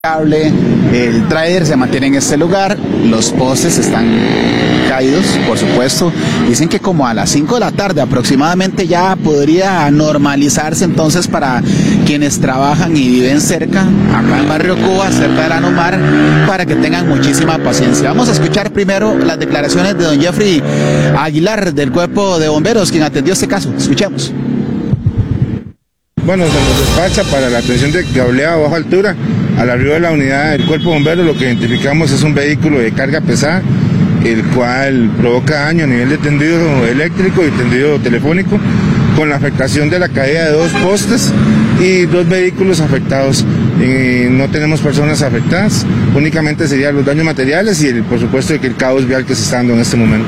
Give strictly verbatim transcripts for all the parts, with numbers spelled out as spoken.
cable, el tráiler se mantiene en este lugar, los postes están caídos, por supuesto. Dicen que como a las cinco de la tarde aproximadamente ya podría normalizarse, entonces para quienes trabajan y viven cerca, acá en Barrio Cuba, cerca de la Numar, para que tengan muchísima paciencia. Vamos a escuchar primero las declaraciones de don Jeffrey Aguilar del Cuerpo de Bomberos, quien atendió este caso. Escuchemos. Bueno, se nos despacha para la atención de cableado a baja altura. Al arribo de la unidad del Cuerpo de Bomberos lo que identificamos es un vehículo de carga pesada, el cual provoca daño a nivel de tendido eléctrico y tendido telefónico, con la afectación de la caída de dos postes y dos vehículos afectados. Eh, no tenemos personas afectadas, únicamente serían los daños materiales y el, por supuesto el caos vial que se está dando en este momento.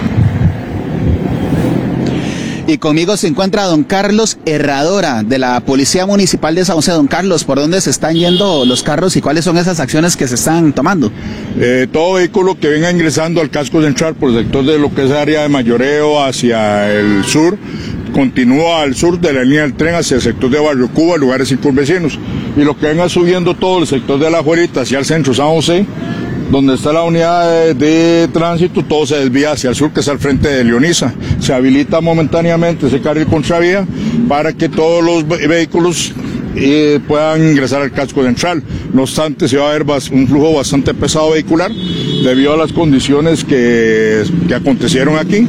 Y conmigo se encuentra don Carlos Herradora, de la Policía Municipal de San José. Don Carlos, ¿por dónde se están yendo los carros y cuáles son esas acciones que se están tomando? Eh, todo vehículo que venga ingresando al casco central por el sector de lo que es área de mayoreo hacia el sur, continúa al sur de la línea del tren hacia el sector de Barrio Cuba, lugares circunvecinos. Y lo que venga subiendo todo el sector de La Juerita hacia el centro San José, donde está la unidad de, de tránsito, todo se desvía hacia el sur, que es al frente de Leonisa. Se habilita momentáneamente ese carril contravía para que todos los vehículos eh, puedan ingresar al casco central. No obstante, se va a ver un flujo bastante pesado vehicular debido a las condiciones que, que acontecieron aquí,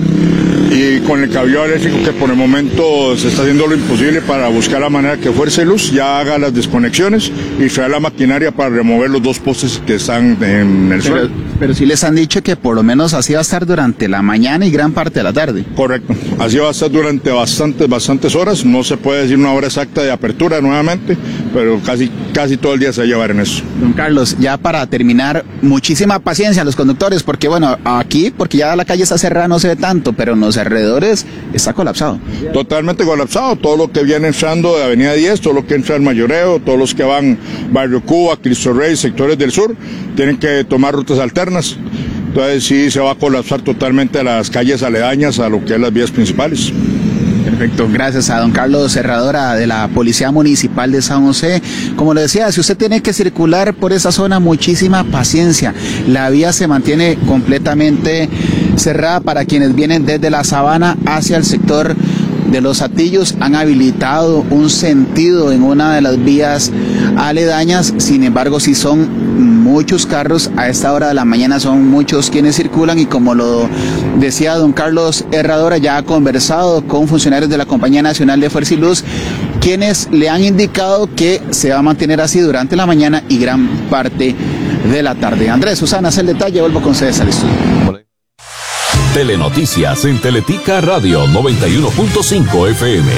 y con el cableado eléctrico que por el momento se está haciendo lo imposible para buscar la manera que Fuerza y Luz ya haga las desconexiones y traer la maquinaria para remover los dos postes que están en el suelo. Pero, pero sí les han dicho que por lo menos así va a estar durante la mañana y gran parte de la tarde. Correcto, así va a estar durante bastantes, bastantes horas. No se puede decir una hora exacta de apertura nuevamente, pero casi, casi todo el día se va a llevar en eso. Don Carlos, ya para terminar, muchísima paciencia a los conductores, porque bueno, aquí, porque ya la calle está cerrada, no se ve tanto, pero en los alrededores está colapsado. Totalmente colapsado, todo lo que viene entrando de Avenida diez, todo lo que entra al Mayoreo, todos los que van Barrio Cuba, Cristo Rey, sectores del sur, tienen que tomar rutas alternas. Entonces sí se va a colapsar totalmente las calles aledañas a lo que es las vías principales. Perfecto, gracias a don Carlos Herradora de la Policía Municipal de San José. Como le decía, si usted tiene que circular por esa zona, muchísima paciencia. La vía se mantiene completamente cerrada para quienes vienen desde la Sabana hacia el sector de Los Hatillos. Han habilitado un sentido en una de las vías aledañas, sin embargo, si son muchos carros a esta hora de la mañana, son muchos quienes circulan, y como lo decía don Carlos Herradora, ya ha conversado con funcionarios de la Compañía Nacional de Fuerza y Luz, quienes le han indicado que se va a mantener así durante la mañana y gran parte de la tarde. Andrés, Susana, hace el detalle, vuelvo con ustedes al estudio. Telenoticias en Teletica Radio noventa y uno punto cinco F M.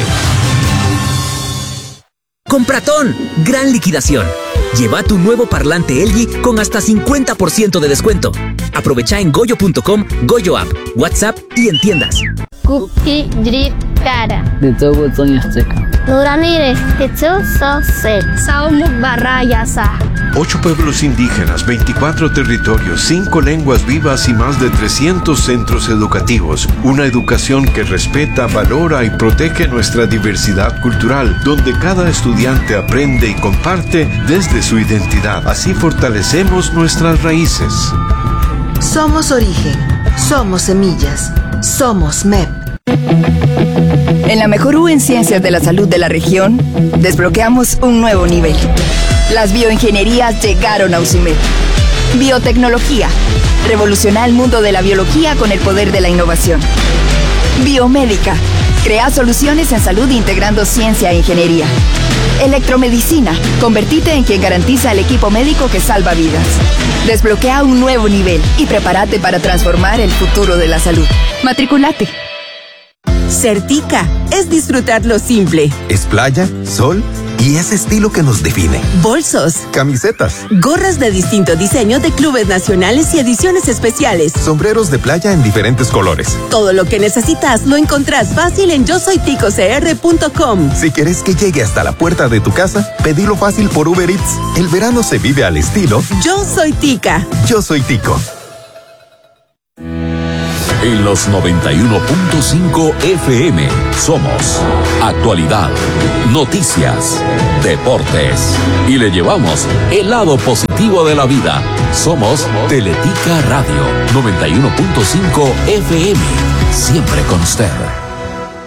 Compratón, gran liquidación. Lleva tu nuevo parlante L G con hasta cincuenta por ciento de descuento. Aprovecha en goyo punto com, Goyo App, WhatsApp y en tiendas. Cookie Drip Cara. De todo Toño Azteca. Nuranire, Tetsu Sose, Saumu Barrayasa. Ocho pueblos indígenas, veinticuatro territorios, cinco lenguas vivas y más de trescientos centros educativos. Una educación que respeta, valora y protege nuestra diversidad cultural, donde cada estudiante aprende y comparte desde su identidad. Así fortalecemos nuestras raíces. Somos origen, somos semillas, somos M E P. En la Mejor U en Ciencias de la Salud de la región, desbloqueamos un nuevo nivel. Las bioingenierías llegaron a UCIMED. Biotecnología. Revoluciona el mundo de la biología con el poder de la innovación. Biomédica. Crea soluciones en salud integrando ciencia e ingeniería. Electromedicina. Convertite en quien garantiza el equipo médico que salva vidas. Desbloquea un nuevo nivel y prepárate para transformar el futuro de la salud. Matriculate. Certica es disfrutar lo simple. Es playa, sol y ese estilo que nos define. Bolsos, camisetas, gorras de distinto diseño de clubes nacionales y ediciones especiales, sombreros de playa en diferentes colores. Todo lo que necesitas lo encontrás fácil en yo soy tico c r punto com. Si quieres que llegue hasta la puerta de tu casa, pedilo fácil por Uber Eats. El verano se vive al estilo Yo Soy Tica. Yo Soy Tico. En los noventa y uno punto cinco F M somos actualidad, noticias, deportes y le llevamos el lado positivo de la vida. Somos Teletica Radio noventa y uno punto cinco F M, siempre con usted.